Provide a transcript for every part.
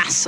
temazo.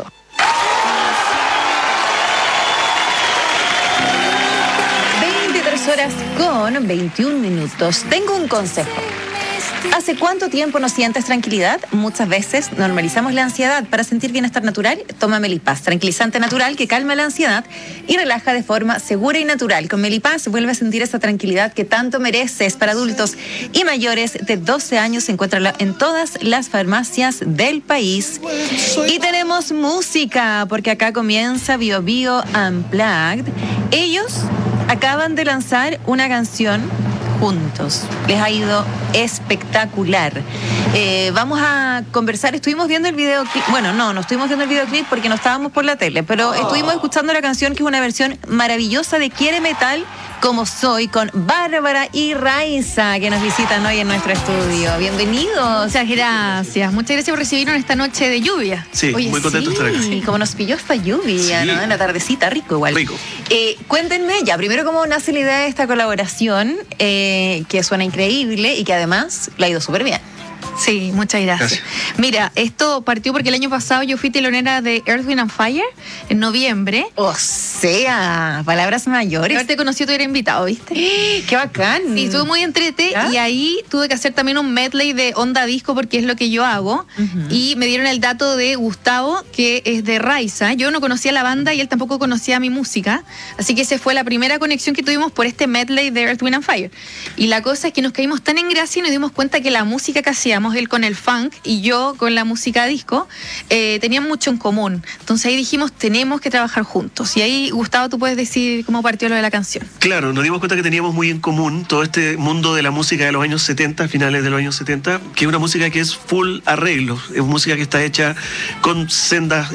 23 horas con 21 minutos. Tengo un consejo. ¿Hace cuánto tiempo no sientes tranquilidad? Muchas veces normalizamos la ansiedad. Para sentir bienestar natural, toma Melipaz, tranquilizante natural que calma la ansiedad y relaja de forma segura y natural. Con Melipaz vuelve a sentir esa tranquilidad que tanto mereces. Para adultos y mayores de 12 años se encuentra en todas las farmacias del país. Y tenemos música, porque acá comienza Bio Bio Unplugged. Ellos acaban de lanzar una canción juntos. Les ha ido espectacular. Vamos a conversar. Estuvimos viendo el videoclip. Bueno, no estuvimos viendo el videoclip porque no estábamos por la tele, pero estuvimos escuchando la canción, que es una versión maravillosa de Quiere Metal Como Soy, con Bárbara y Raiza, que nos visitan hoy en nuestro estudio. Bienvenidos. Muchas gracias. Muchas gracias por recibirnos esta noche de lluvia. Sí, Oye, muy contento de estar acá. Sí, como nos pilló esta lluvia, Sí. ¿no? En la tardecita, rico igual. Rico. Cuéntenme ya, primero, cómo nace la idea de esta colaboración, que suena increíble y que además le ha ido súper bien. Sí, muchas gracias. Mira, esto partió porque el año pasado yo fui telonera de Earth, Wind and Fire en noviembre. O sea, palabras mayores. Haberte conocido, tú eras invitado, ¿viste? ¡Qué bacán! Sí, estuvo muy entrete. ¿Ya? Y ahí tuve que hacer también un medley de onda disco porque es lo que yo hago. Y me dieron el dato de Gustavo, que es de Raiza. Yo no conocía la banda y él tampoco conocía mi música. Así que esa fue la primera conexión que tuvimos por este medley de Earth, Wind and Fire. Y la cosa es que nos caímos tan en gracia y nos dimos cuenta que la música que hacíamos, él con el funk y yo con la música disco, tenían mucho en común. Entonces ahí dijimos, tenemos que trabajar juntos. Y ahí, Gustavo, tú puedes decir cómo partió lo de la canción. Claro, nos dimos cuenta que teníamos muy en común todo este mundo de la música de los años 70, finales de los años 70, que es una música que es full arreglo, es música que está hecha con sendas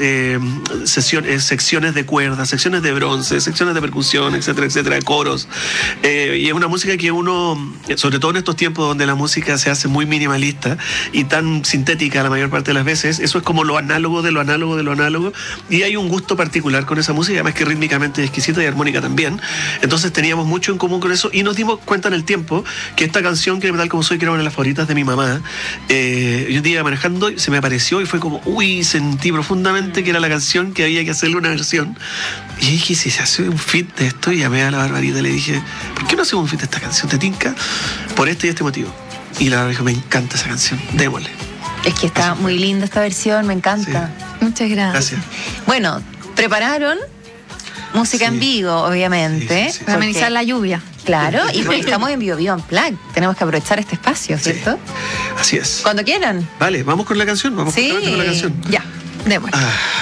secciones de cuerdas, secciones de bronce, secciones de percusión, etcétera, etcétera, coros. Y es una música que uno, sobre todo en estos tiempos donde la música se hace muy minimalista y tan sintética la mayor parte de las veces, eso es como lo análogo de lo análogo de lo análogo, y hay un gusto particular con esa música, además que rítmicamente es exquisita y armónica también. Entonces teníamos mucho en común con eso y nos dimos cuenta en el tiempo que esta canción, Quiere Metal Como Soy, que era una de las favoritas de mi mamá, yo un día iba manejando y se me apareció y fue como, uy, sentí profundamente que era la canción que había que hacerle una versión. Y dije, si se hace un feat de esto, y llamé a la Barbarita y le dije, ¿por qué no hacemos un feat de esta canción? ¿Te tinca? Por este y este motivo. Y la dijo, me encanta esa canción, démosle. Es que está muy linda esta versión, me encanta. Sí. Muchas gracias. Gracias. Bueno, prepararon música en vivo, obviamente. Sí. Para amenizar la lluvia. Claro, y porque estamos en Bio Bio Unplugged, tenemos que aprovechar este espacio, ¿cierto? Sí. Así es. Cuando quieran. Vale, vamos con la canción, vamos Sí, justamente con la canción. Ya, démosle. Ah.